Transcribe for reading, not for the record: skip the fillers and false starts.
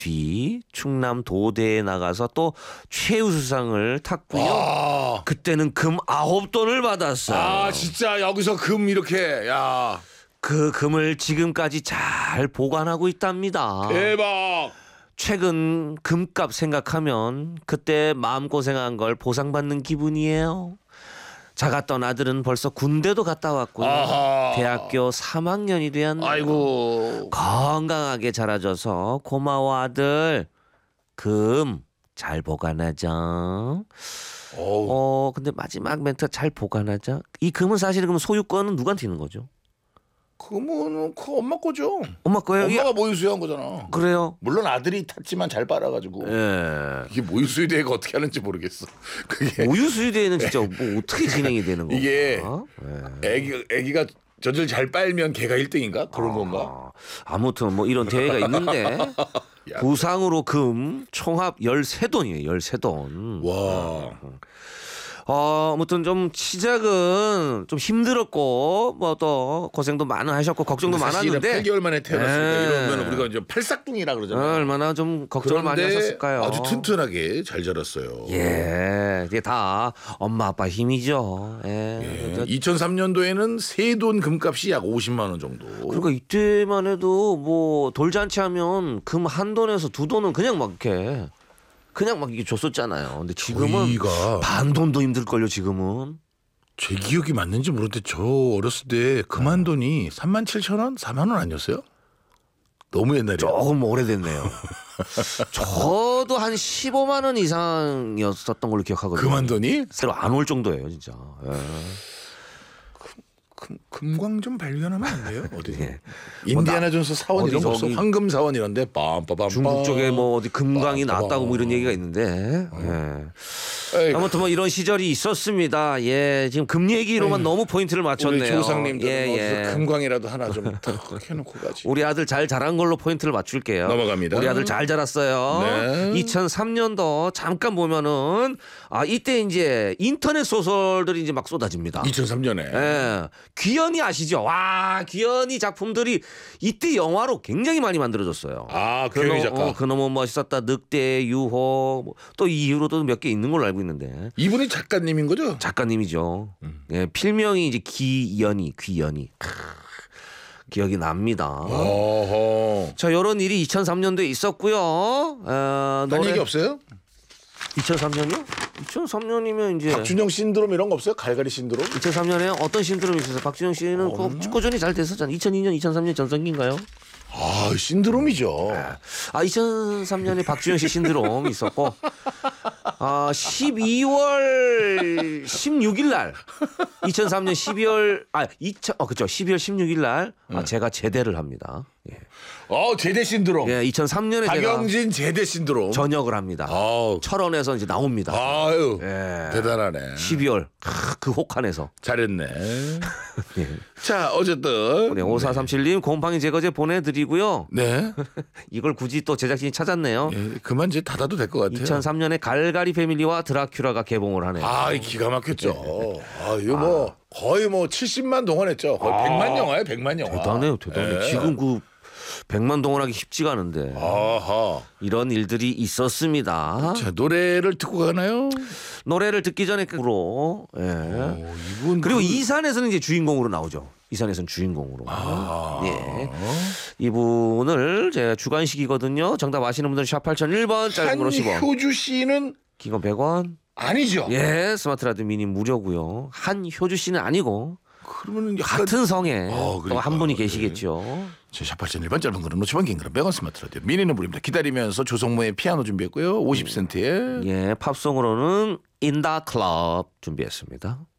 뒤 충남 도대에 나가서 또 최우수상을 탔고요. 와. 그때는 금 9돈을 받았어요. 아 진짜 여기서 금 이렇게 야 그 금을 지금까지 잘 보관하고 있답니다. 대박. 최근 금값 생각하면 그때 마음고생한 걸 보상받는 기분이에요. 작았던 아들은 벌써 군대도 갔다 왔고요. 아하. 대학교 3학년이 되었네요. 아이고. 건강하게 자라줘서 고마워 아들. 금 잘 보관하자. 근데 마지막 멘트 잘 보관하자. 이 금은 사실 그럼 소유권은 누구한테 있는 거죠? 금은 그 엄마 거죠. 엄마 거예요? 엄마가 모유 수유한 거잖아. 그래요? 물론 아들이 탔지만 잘 빨아가지고. 예. 이게 모유 수유 대회가 어떻게 하는지 모르겠어. 그게 모유수유대회는 진짜 뭐 어떻게 진행이 되는 건가? 이게 예. 애기가 젖을 잘 빨면 걔가 1등인가 그런 건가? 아무튼 뭐 이런 대회가 있는데 부상으로 금 총합 13돈이에요. 13돈. 와. 아무튼 좀 시작은 좀 힘들었고 뭐 또 고생도 많이 하셨고 걱정도 사실은 많았는데 8개월 만에 태어났으니까 예. 이러면 우리가 이제 팔싹둥이라 그러잖아요. 얼마나 좀 걱정을 많이 그런데 하셨을까요? 아주 튼튼하게 잘 자랐어요. 예, 이게 다 엄마 아빠 힘이죠. 예. 2003년도에는 세돈 금값이 약 50만 원 정도. 그러니까 이때만 해도 뭐 돌잔치 하면 금 한 돈에서 두 돈은 그냥 막 이렇게 이게 줬었잖아요. 근데 지금은 저희가 반 돈도 힘들걸요. 지금은. 제 기억이 맞는지 모르는데 저 어렸을 때 금한 돈이 37,000원, 4만 원 아니었어요? 너무 옛날이야. 조금 오래됐네요. 저도 한 15만 원 이상이었었던 걸로 기억하거든요. 금한 돈이? 새로 안 올 정도예요, 진짜. 예. 금광 좀 발견하면 안 돼요? 어디? 예. 인디아나 존스 사원 어디 이런 거 없어? 저기 황금 사원 이런데 빰빠밤. 중국 쪽에 뭐 어디 금강이 났다고 뭐 이런 얘기가 있는데. 예. 아무튼 뭐 이런 시절이 있었습니다. 예, 지금 금 얘기로만 너무 포인트를 맞췄네요. 우리 조상님들은 예. 금광이라도 하나 좀 탁 해놓고 가지. 우리 아들 잘 자란 걸로 포인트를 맞출게요. 넘어갑니다. 우리 아들 잘 자랐어요. 네. 2003년도 잠깐 보면은 이때 이제 인터넷 소설들이 이제 막 쏟아집니다. 2003년에. 예. 귀현이 아시죠? 와, 귀현이 작품들이 이때 영화로 굉장히 많이 만들어졌어요. 아, 귀현이 작가. 그놈은 멋있었다. 늑대, 유호, 또 이 이후로도 몇 개 있는 걸로 알고 있는데. 이분이 작가님인 거죠? 작가님이죠. 예, 필명이 이제 귀연이. 기억이 납니다. 어허. 자, 이런 일이 2003년도에 있었고요. 딴 얘기 없어요? 2003년이요? 2003년이면 이제 박준영 신드롬 이런 거 없어요? 갈갈이 신드롬? 2003년에 어떤 신드롬이 있어서 박준영 씨는 꾸준히 잘 됐었잖아요. 2002년, 2003년 전성기인가요? 아, 신드롬이죠. 2003년에 박준영 씨 신드롬이 있었고 12월 16일 날 2003년 12월 그렇죠. 12월 16일 날 제가 제대를 합니다. 예. 제대 신드롬. 예, 2003년에 박영진 제대 신드롬. 제가 전역을 합니다. 철원에서 이제 나옵니다. 아유, 예. 대단하네. 12월 그 혹한에서 잘했네. 예. 자, 어쨌든 우리 5437님 곰팡이 제거제 보내드리고요. 네. 이걸 굳이 또 제작진이 찾았네요. 예, 그만 이제 닫아도 될 것 같아요. 2003년에 갈가리 패밀리와 드라큘라가 개봉을 하네요. 기가 막혔죠. 이거 뭐 거의 뭐 70만 동원했죠. 거의 100만 영화예요, 100만 영화. 대단해요. 예. 지금 그 100만 동원하기 쉽지가 않은데 아하. 이런 일들이 있었습니다. 자, 노래를 듣고 가나요? 노래를 듣기 전에 으로 이분 그리고 이산에서는 이제 주인공으로 나오죠. 이산에서는 주인공으로. 예. 이분을 제가 주관식이거든요. 정답 아시는 분들은 샵 8001번, 짧은 걸 50원. 한효주 씨는 긴 건 100원. 아니죠. 예, 스마트 라디오 미니 무료고요. 한효주 씨는 아니고 그러면 약간 같은 성에 또 그러니까. 한 분이 계시겠죠. 샵 8001번 짧은 거는 50원 긴 거는 100원 스마트 라디오 미니는 무료입니다. 기다리면서 조성모의 피아노 준비했고요. 50센트의 예, 팝송으로는 In the Club 준비했습니다.